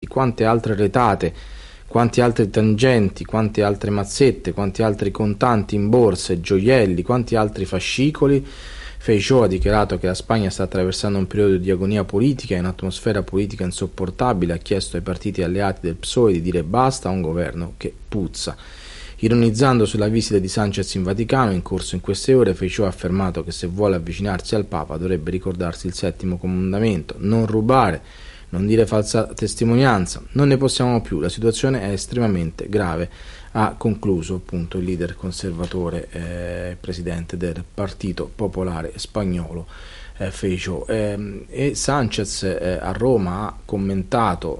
quante altre retate, quanti altri tangenti, quante altre mazzette, quanti altri contanti in borse, gioielli, quanti altri fascicoli. Feijóo ha dichiarato che la Spagna sta attraversando un periodo di agonia politica e un'atmosfera politica insopportabile, ha chiesto ai partiti alleati del PSOE di dire basta a un governo che puzza. Ironizzando sulla visita di Sánchez in Vaticano in corso in queste ore, Feijóo ha affermato che se vuole avvicinarsi al Papa dovrebbe ricordarsi il settimo comandamento: non rubare, non dire falsa testimonianza, non ne possiamo più, la situazione è estremamente grave, ha concluso appunto il leader conservatore, presidente del Partito Popolare Spagnolo, Feijóo. E Sánchez a Roma ha commentato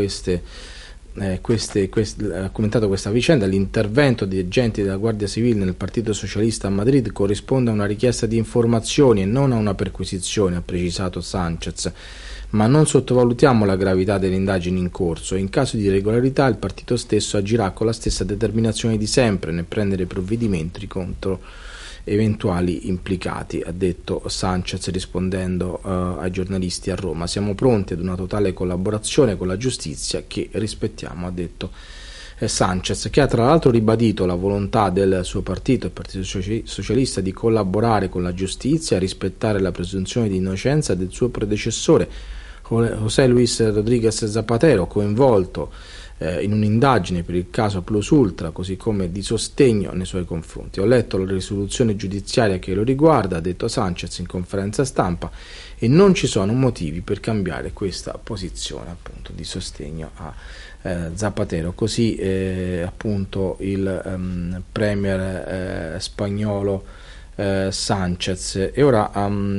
ha commentato questa vicenda. L'intervento di agenti della Guardia Civile nel Partito Socialista a Madrid corrisponde a una richiesta di informazioni e non a una perquisizione, ha precisato Sánchez. Ma non sottovalutiamo la gravità delle indagini in corso e in caso di irregolarità il partito stesso agirà con la stessa determinazione di sempre nel prendere provvedimenti contro eventuali implicati, ha detto Sánchez rispondendo ai giornalisti a Roma. Siamo pronti ad una totale collaborazione con la giustizia che rispettiamo, ha detto Sánchez, che ha tra l'altro ribadito la volontà del suo partito, il Partito Socialista, di collaborare con la giustizia e rispettare la presunzione di innocenza del suo predecessore José Luis Rodríguez Zapatero, coinvolto in un'indagine per il caso Plus Ultra, così come di sostegno nei suoi confronti. Ho letto la risoluzione giudiziaria che lo riguarda, ha detto Sánchez in conferenza stampa, e non ci sono motivi per cambiare questa posizione appunto di sostegno a Zapatero. Così appunto il premier spagnolo Sánchez. E ora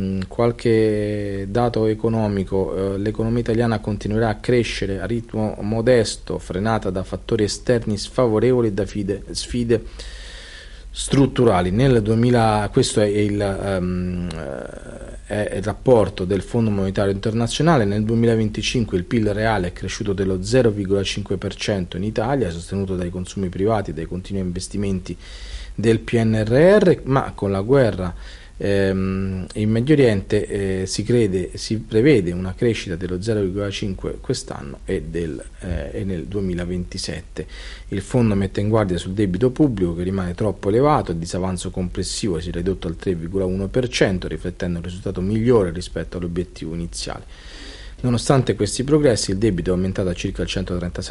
qualche dato economico. L'economia italiana continuerà a crescere a ritmo modesto, frenata da fattori esterni sfavorevoli e da sfide strutturali. Questo è il rapporto del Fondo Monetario Internazionale. Nel 2025 il PIL reale è cresciuto dello 0,5% in Italia, sostenuto dai consumi privati e dai continui investimenti del PNRR, ma con la guerra in Medio Oriente si prevede una crescita dello 0,5 quest'anno e nel 2027. Il fondo mette in guardia sul debito pubblico che rimane troppo elevato, il disavanzo complessivo si è ridotto al 3,1%, riflettendo un risultato migliore rispetto all'obiettivo iniziale. Nonostante questi progressi, il debito è aumentato a circa il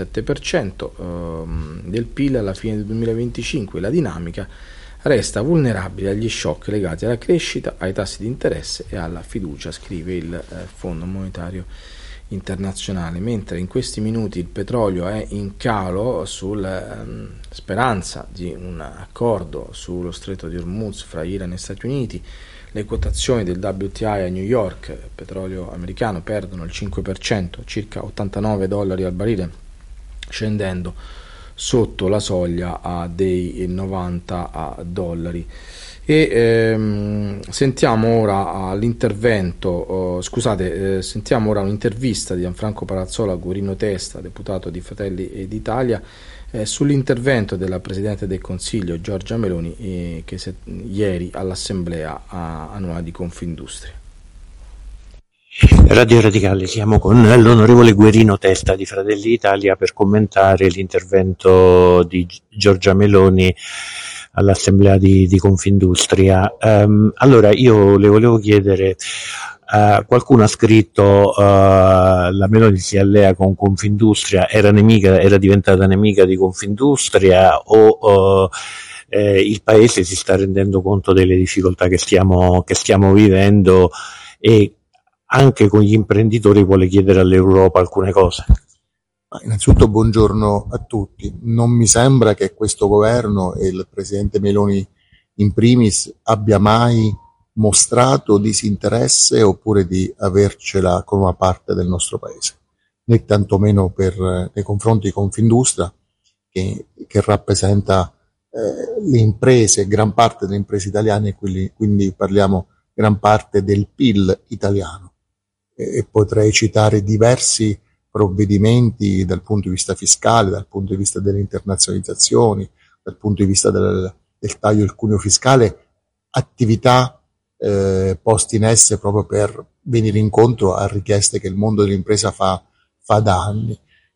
137% del PIL alla fine del 2025 e la dinamica resta vulnerabile agli shock legati alla crescita, ai tassi di interesse e alla fiducia, scrive il Fondo Monetario Internazionale. Mentre in questi minuti il petrolio è in calo sulla speranza di un accordo sullo stretto di Hormuz fra Iran e Stati Uniti, le quotazioni del WTI a New York, petrolio americano, perdono il 5%, circa $89 al barile, scendendo sotto la soglia dei $90. E sentiamo ora sentiamo ora un'intervista di Gianfranco Parazzola a Guerino Testa, deputato di Fratelli d'Italia, sull'intervento della Presidente del Consiglio Giorgia Meloni ieri all'Assemblea annuale di Confindustria. Radio Radicale, siamo con l'onorevole Guerino Testa di Fratelli d'Italia per commentare l'intervento di Giorgia Meloni all'Assemblea di Confindustria. Allora, io le volevo chiedere, qualcuno ha scritto la Meloni si allea con Confindustria, era diventata nemica di Confindustria o il Paese si sta rendendo conto delle difficoltà che stiamo vivendo e anche con gli imprenditori vuole chiedere all'Europa alcune cose? Innanzitutto buongiorno a tutti. Non mi sembra che questo governo e il Presidente Meloni in primis abbia mai mostrato disinteresse oppure di avercela come una parte del nostro Paese, né tantomeno nei confronti di Confindustria che rappresenta le imprese, gran parte delle imprese italiane, quindi parliamo gran parte del PIL italiano. E potrei citare diversi provvedimenti dal punto di vista fiscale, dal punto di vista delle internazionalizzazioni, dal punto di vista del taglio del cuneo fiscale, attività poste in essere proprio per venire incontro a richieste che il mondo dell'impresa fa da anni.